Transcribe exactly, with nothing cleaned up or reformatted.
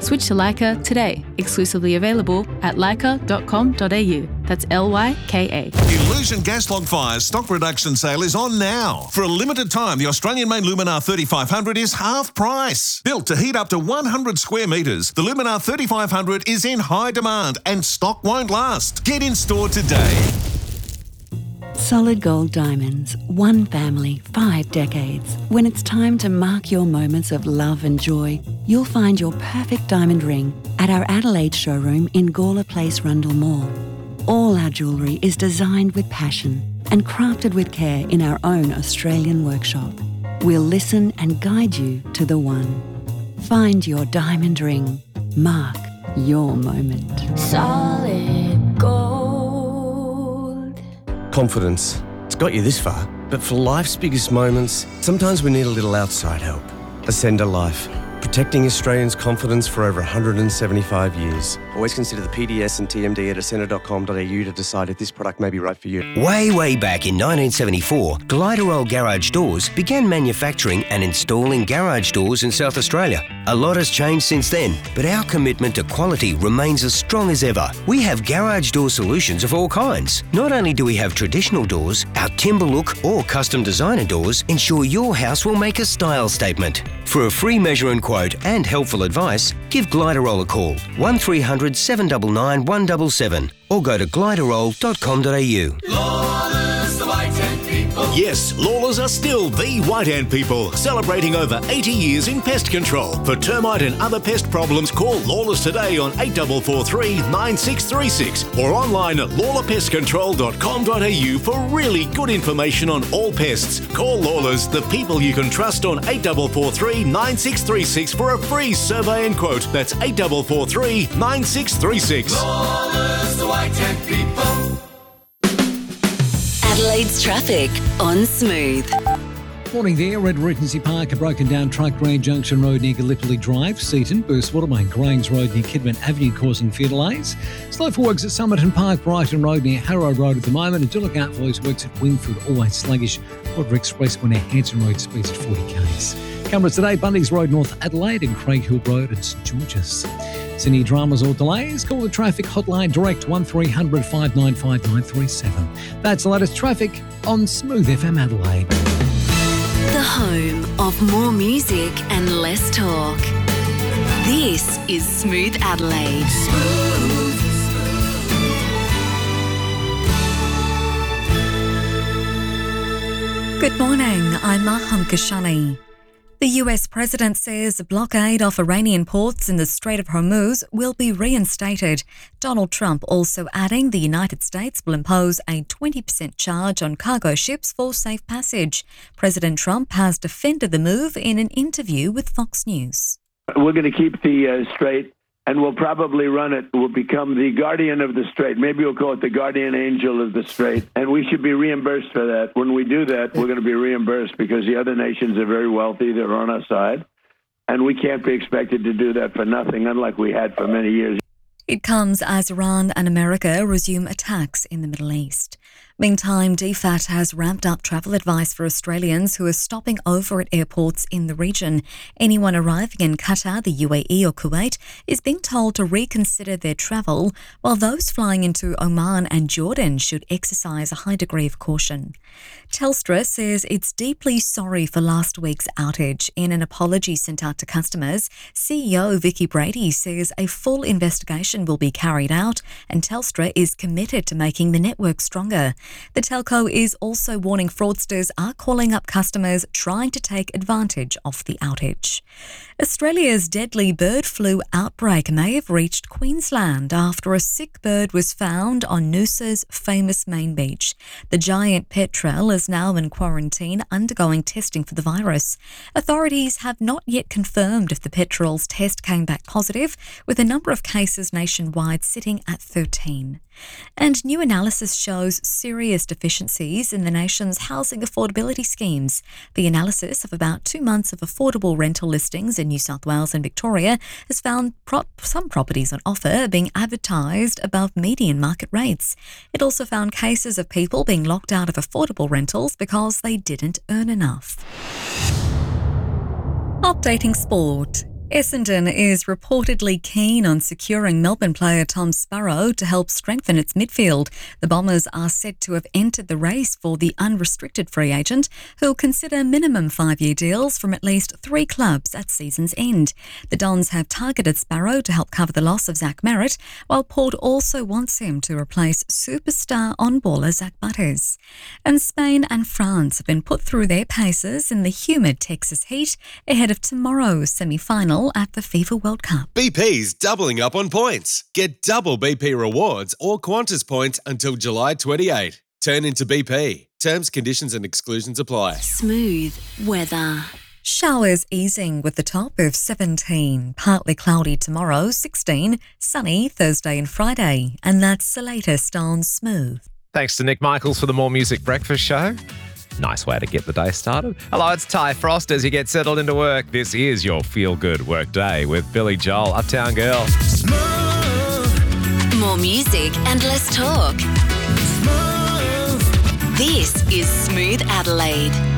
Switch to Leica today. Exclusively available at leica dot com dot a u. That's L Y K A. Illusion Gas Log Fire's stock reduction sale is on now. For a limited time, the Australian-made Luminar thirty-five hundred is half price. Built to heat up to one hundred square metres, the Luminar thirty-five hundred is in high demand and stock won't last. Get in store today. Solid Gold Diamonds. One family, five decades. When it's time to mark your moments of love and joy, you'll find your perfect diamond ring at our Adelaide showroom in Gawler Place, Rundle Mall. All our jewellery is designed with passion and crafted with care in our own Australian workshop. We'll listen and guide you to the one. Find your diamond ring. Mark your moment. Solid Gold. Confidence. It's got you this far. But for life's biggest moments, sometimes we need a little outside help. Ascender Life. Protecting Australians' confidence for over one hundred seventy-five years. Always consider the P D S and T M D at ascender dot com dot a u to decide if this product may be right for you. Way, way back in nineteen seventy-four, Gliderol Garage Doors began manufacturing and installing garage doors in South Australia. A lot has changed since then, but our commitment to quality remains as strong as ever. We have garage door solutions of all kinds. Not only do we have traditional doors, our timber look or custom designer doors ensure your house will make a style statement. For a free measure and quote and helpful advice, give Gliderol a call, one three hundred, seven nine nine, one seven seven or go to gliderol dot com dot a u. Lawless, the White Ant People. Yes, Lawless are still the White Ant People, celebrating over eighty years in pest control. For termite and other pest problems, call Lawless today on eight four four three, nine six three six or online at lawler pest control dot com dot a u for really good information on all pests. Call Lawless, the people you can trust, on eight four four three, nine six three six for a free survey and quote. That's eight four four three, nine six three six. Lawless, the White Ant People. Adelaide's traffic on Smooth. Morning there, Red Regency Park, a broken down truck, Grand Junction Road near Gallipoli Drive, Seaton, burst watermain, Grange Road near Kidman Avenue causing few delays. Slow for works at Somerton Park, Brighton Road near Harrow Road at the moment, and do look out for those works at Wingfield, always sluggish. Border Express near Hanson Road, speeds at forty k's. Cameras today, Bundy's Road, North Adelaide, and Craig Hill Road at St George's. So any dramas or delays, call the traffic hotline direct one three hundred, five nine five, nine three seven. That's the latest traffic on Smooth F M Adelaide. The home of more music and less talk. This is Smooth Adelaide. Smooth. Good morning, I'm Maham Kashani. The U S president says a blockade off Iranian ports in the Strait of Hormuz will be reinstated. Donald Trump also adding the United States will impose a twenty percent charge on cargo ships for safe passage. President Trump has defended the move in an interview with Fox News. We're going to keep the uh, strait, and we'll probably run it. We'll become the guardian of the strait. Maybe we'll call it the guardian angel of the strait. And we should be reimbursed for that. When we do that, we're going to be reimbursed because the other nations are very wealthy. They're on our side. And we can't be expected to do that for nothing, unlike we had for many years. It comes as Iran and America resume attacks in the Middle East. Meantime, D FAT has ramped up travel advice for Australians who are stopping over at airports in the region. Anyone arriving in Qatar, the U A E or Kuwait is being told to reconsider their travel, while those flying into Oman and Jordan should exercise a high degree of caution. Telstra says it's deeply sorry for last week's outage. In an apology sent out to customers, C E O Vicky Brady says a full investigation will be carried out and Telstra is committed to making the network stronger. The telco is also warning fraudsters are calling up customers trying to take advantage of the outage. Australia's deadly bird flu outbreak may have reached Queensland after a sick bird was found on Noosa's famous main beach. The giant petrel is now in quarantine undergoing testing for the virus. Authorities have not yet confirmed if the petrel's test came back positive, with the number of cases nationwide sitting at thirteen. And new analysis shows serious deficiencies in the nation's housing affordability schemes. The analysis of about two months of affordable rental listings in New South Wales and Victoria has found prop- some properties on offer being advertised above median market rates. It also found cases of people being locked out of affordable rentals because they didn't earn enough. Updating sport. Essendon is reportedly keen on securing Melbourne player Tom Sparrow to help strengthen its midfield. The Bombers are said to have entered the race for the unrestricted free agent, who'll consider minimum five-year deals from at least three clubs at season's end. The Dons have targeted Sparrow to help cover the loss of Zach Merritt, while Port also wants him to replace superstar on-baller Zach Butters. And Spain and France have been put through their paces in the humid Texas heat ahead of tomorrow's semi-final at the FIFA World Cup. B P's doubling up on points. Get double B P rewards or Qantas points until July twenty-eighth. Turn into B P. Terms, conditions and exclusions apply. Smooth weather. Showers easing with the top of seventeen. Partly cloudy tomorrow, sixteen. Sunny Thursday and Friday. And that's the latest on Smooth. Thanks to Nick Michaels for the More Music Breakfast Show. Nice way to get the day started. Hello, it's Ty Frost as you get settled into work. This is your feel-good work day with Billy Joel, Uptown Girl. Smooth. More music and less talk. Smooth. This is Smooth Adelaide.